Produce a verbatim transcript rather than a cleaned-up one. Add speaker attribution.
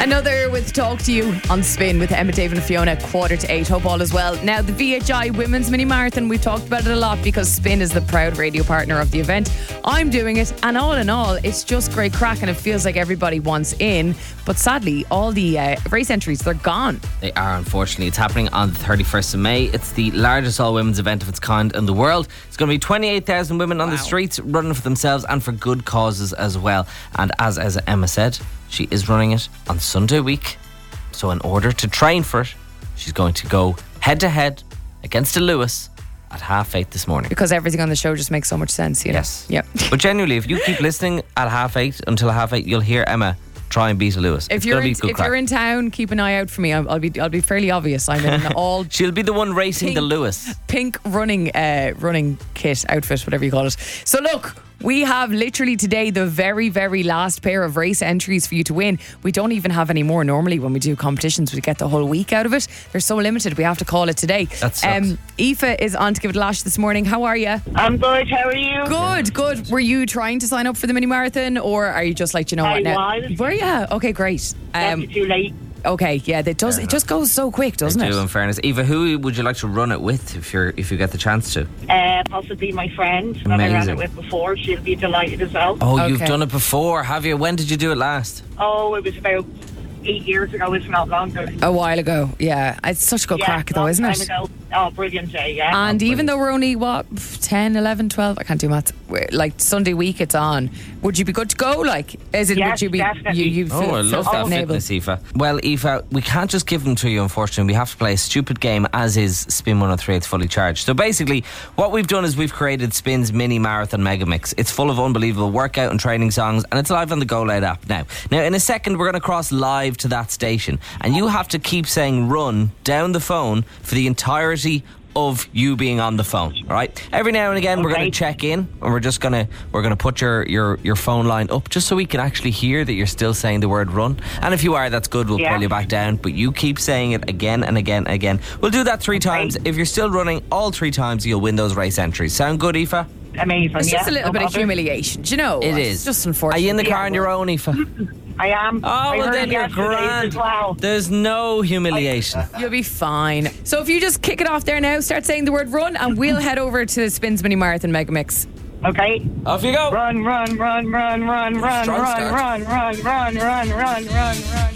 Speaker 1: Another with Talk to You on Spin with Emma, David and Fiona, quarter to eight. Hope all is well. Now, the V H I Women's Mini Marathon, we've talked about it a lot because Spin is the proud radio partner of the event. I'm doing it, and all in all, it's just great crack, and it feels like everybody wants in. But sadly, all the uh, race entries, they're gone.
Speaker 2: They are, unfortunately. It's happening on the thirty-first of May. It's the largest all-women's event of its kind in the world. It's going to be twenty-eight thousand women on wow. the streets running for themselves and for good causes as well. And as, as Emma said, she is running it on Sunday week. So in order to train for it, she's going to go head-to-head against a Lewis at half eight this morning.
Speaker 1: Because everything on the show just makes so much sense, you know?
Speaker 2: Yes.
Speaker 1: Yeah.
Speaker 2: But genuinely, if you keep listening at half eight until half eight, you'll hear Emma try and beat a Lewis.
Speaker 1: If, you're in, if you're in town, keep an eye out for me. I'll, I'll be I'll be fairly obvious. I'm in an all.
Speaker 2: She'll be the one racing
Speaker 1: pink,
Speaker 2: the Lewis.
Speaker 1: Pink running uh, running kit outfit, whatever you call it. So look, we have literally today the very, very last pair of race entries for you to win. We don't even have any more. Normally when we do competitions, we get the whole week out of it. They're so limited, we have to call it today.
Speaker 2: That sucks. Um,
Speaker 1: Aoife is on to give it a lash this morning. How are you?
Speaker 3: I'm good, how are you?
Speaker 1: Good, good. Were you trying to sign up for the mini marathon, or are you just like, you know
Speaker 3: I
Speaker 1: what now?
Speaker 3: was.
Speaker 1: Were you? Okay, great.
Speaker 3: Um, That's too late.
Speaker 1: Okay, yeah, it does. It just goes so quick, doesn't
Speaker 2: they
Speaker 1: it?
Speaker 2: do, in fairness. Eva, who would you like to run it with if you're if you get the chance to?
Speaker 3: Uh, possibly my friend that I ran it with before. She'll be delighted as well.
Speaker 2: Oh,
Speaker 1: Okay.
Speaker 2: you've done it before, have you? When did you do it last?
Speaker 3: Oh, it was about eight years ago, if not longer.
Speaker 1: A while ago, yeah. It's such good
Speaker 3: yeah,
Speaker 1: crack though,
Speaker 3: long
Speaker 1: isn't
Speaker 3: time
Speaker 1: it?
Speaker 3: Ago. Oh, brilliant day, yeah.
Speaker 1: And
Speaker 2: Oh,
Speaker 1: even though we're only, what, ten, eleven, twelve, I can't do maths, we're- like Sunday week it's on, would you be good to go? Like, is it,
Speaker 3: Yes,
Speaker 1: would you be,
Speaker 3: definitely.
Speaker 1: you, you
Speaker 2: Oh,
Speaker 1: feel,
Speaker 2: I
Speaker 1: feel
Speaker 2: love
Speaker 1: fit
Speaker 2: that
Speaker 1: and able?
Speaker 2: fitness, Aoife. Well, Aoife, we can't just give them to you, unfortunately. We have to play a stupid game, as is Spin one oh three. It's fully charged. So basically, what we've done is we've created Spin's mini marathon mega mix. It's full of unbelievable workout and training songs, and it's live on the Go Loud app now. Now, in a second, we're going to cross live to that station, and you have to keep saying run down the phone for the entirety of you being on the phone, all right? Every now and again, we're
Speaker 3: Okay.
Speaker 2: going to check in, and we're just going to we're going to put your, your your phone line up just so we can actually hear that you're still saying the word run. And if you are, that's good. We'll
Speaker 3: Yeah.
Speaker 2: pull you back down, but you keep saying it again and again and again. We'll do that three times. If you're still running all three times, you'll win those race entries. Sound good, Aoife?
Speaker 3: Amazing,
Speaker 1: It's
Speaker 3: yeah.
Speaker 1: just a little
Speaker 3: no
Speaker 1: bit of
Speaker 3: bother.
Speaker 1: humiliation, do you know?
Speaker 2: It
Speaker 1: It's
Speaker 2: is.
Speaker 1: just
Speaker 2: Are
Speaker 1: unfortunate.
Speaker 2: you in the car
Speaker 3: Yeah,
Speaker 2: on your own, Aoife?
Speaker 3: I am.
Speaker 2: Oh,
Speaker 3: I
Speaker 2: well
Speaker 3: heard
Speaker 2: then you're
Speaker 3: yesterday
Speaker 2: grand.
Speaker 3: as well.
Speaker 2: There's no humiliation.
Speaker 1: You'll be fine. So if you just kick it off there now, start saying the word run, and we'll head over to Spin's Mini Marathon Mega Mix.
Speaker 3: Okay.
Speaker 2: Off you go.
Speaker 3: Run, run, run, run, run, run,
Speaker 2: Strong
Speaker 3: run,
Speaker 2: start.
Speaker 3: run, run, run, run, run, run, run, run.